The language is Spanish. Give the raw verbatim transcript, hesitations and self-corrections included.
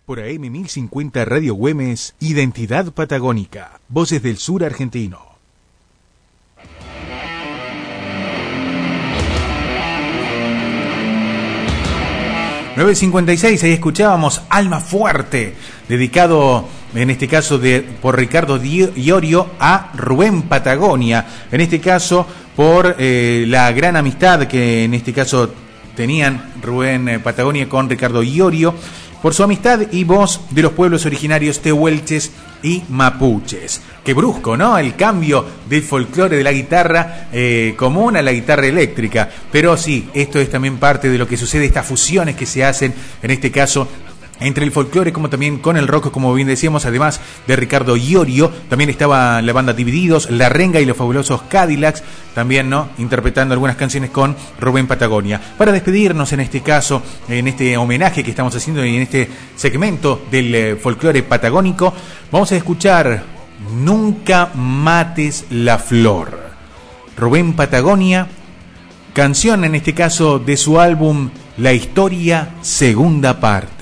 Por A M mil cincuenta Radio Güemes, Identidad Patagónica, Voces del Sur Argentino. nueve cincuenta y seis, ahí escuchábamos Alma Fuerte, dedicado en este caso de, por Ricardo Iorio a Rubén Patagonia, en este caso por eh, la gran amistad que en este caso tenían Rubén eh, Patagonia con Ricardo Iorio, por su amistad y voz de los pueblos originarios tehuelches y mapuches. Qué brusco, ¿no? El cambio del folclore de la guitarra eh, común a la guitarra eléctrica. Pero sí, esto es también parte de lo que sucede, estas fusiones que se hacen, en este caso, entre el folclore como también con el rock, como bien decíamos, además de Ricardo Iorio, también estaba la banda Divididos, La Renga y los fabulosos Cadillacs, también, ¿no?, interpretando algunas canciones con Rubén Patagonia. Para despedirnos en este caso, en este homenaje que estamos haciendo y en este segmento del eh, folclore patagónico, vamos a escuchar Nunca mates la flor. Rubén Patagonia, canción en este caso de su álbum La Historia, segunda parte.